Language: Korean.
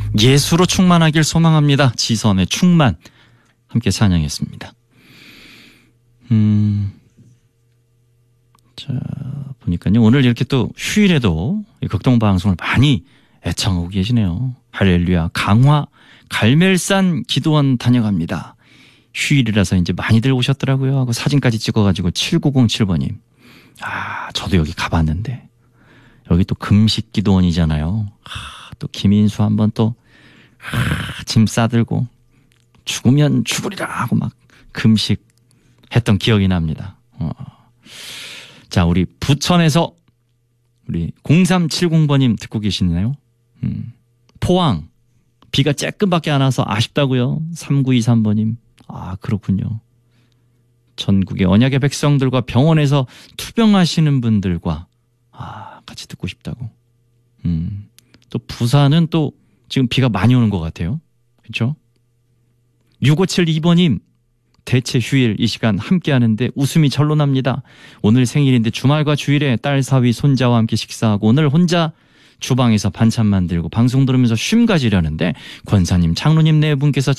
예수로 충만하길 소망합니다. 지선의 충만 함께 찬양했습니다. 자, 보니까요. 오늘 이렇게 또 휴일에도 극동방송을 많이 애청하고 계시네요. 할렐루야. 강화 갈멜산 기도원 다녀갑니다. 휴일이라서 이제 많이들 오셨더라고요. 하고 사진까지 찍어가지고 7907번님. 아, 저도 여기 가봤는데. 여기 또 금식 기도원이잖아요. 또 김인수 한번 또 짐 싸들고 죽으면 죽으리라 하고 막 금식 했던 기억이 납니다. 자, 우리 부천에서 우리 0370번님 듣고 계시나요? 포항 비가 쬐끔밖에 안 와서 아쉽다고요. 3923번님. 아, 그렇군요. 전국의 언약의 백성들과 병원에서 투병하시는 분들과 같이 듣고 싶다고. 또 부산은 또 지금 비가 많이 오는 것 같아요. 그렇죠? 6572번님. 대체 휴일 이 시간 함께 하는데 웃음이 절로 납니다. 오늘 생일인데 주말과 주일에 딸 사위 손자와 함께 식사하고 오늘 혼자 주방에서 반찬 만들고 방송 들으면서 쉼 가지려는데 권사님, 장로님 네 분께서